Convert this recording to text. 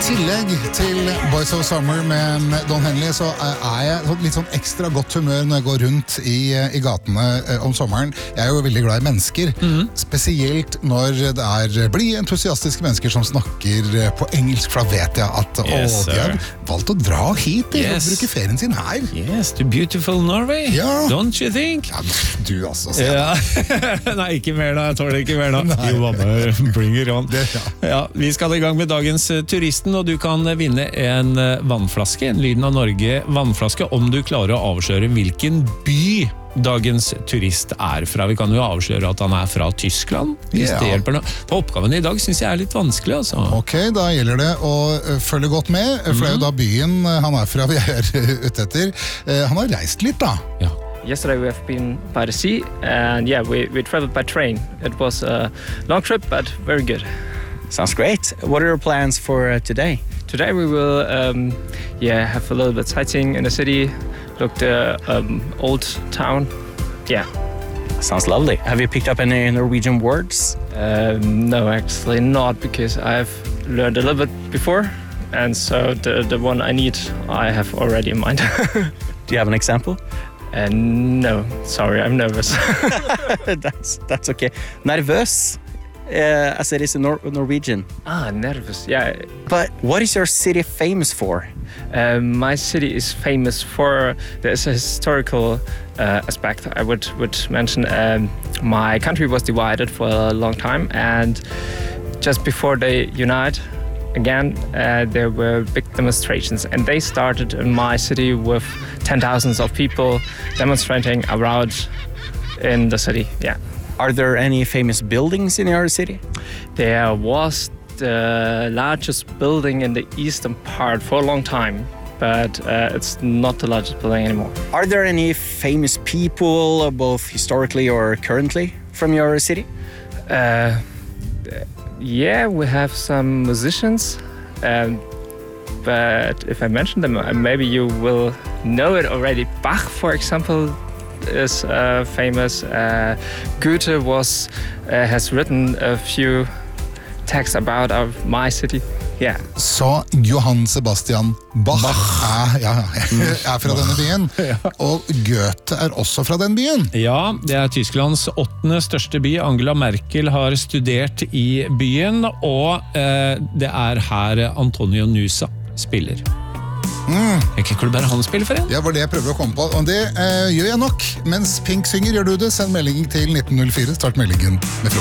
tillegg til Boys of Summer med Don Henley så jeg litt sånn ekstra godt humør når jeg går rundt i gatene om sommeren. Jeg jo veldig glad i mennesker, spesielt når det blide, entusiastiske mennesker som snakker på engelsk, for da vet jeg at de har valgt å dra hit og bruke ferien sin her. Yes, to beautiful Norway, don't you think? Ja, du altså. Nei, ikke mer da, jeg tåler ikke mer da. Jo, bring it on. Ja, vi skal i gang med dagens turisten, og du kan vinne en vannflaske, en Lyden av Norge vannflaske, om du klarer å avsløre hvilken by dagens turist fra. Vi kan jo avsløre at han fra Tyskland, hvis det hjelper noe. For oppgaven i dag synes jeg litt vanskelig, altså. Ok, da gjelder det å følge godt med, for det jo da byen han fra vi ute etter. Han har reist litt da. Ja. Yesterday we have been by the sea, and we traveled by train. It was a long trip, but very good. Sounds great. What are your plans for today? Today we will have a little bit sightseeing in the city, look the old town. Yeah. Sounds lovely. Have you picked up any Norwegian words? No, actually not, because I've learned a little bit before, and so the one I need I have already in mind. Do you have an example? No, sorry, I'm nervous. That's okay. Nervøs, as it is in Norwegian. Nervous, yeah. But what is your city famous for? My city is famous for, there's a historical aspect. I would mention my country was divided for a long time, and just before they unite again, there were big demonstrations, and they started in my city with 10,000s of people demonstrating around in the city. Yeah. Are there any famous buildings in your city? There was the largest building in the eastern part for a long time, but it's not the largest building anymore. Are there any famous people, both historically or currently, from your city? Yeah, we have some musicians, but if I mention them, maybe you will know it already. Bach, for example, is famous. Goethe has written a few texts about my city. Yeah. Så Johann Sebastian Bach fra denne byen, og Goethe også fra den byen. Ja, det Tysklands 8. største by. Angela Merkel har studert i byen, og det her Antonio Nusa spiller. Ikke hvor bare han spiller for en? Ja, var det jeg prøver å komme på, og det gjør jeg nok. Mens Pink synger, gjør du det? Send meldingen til 1904, start meldingen med Frode.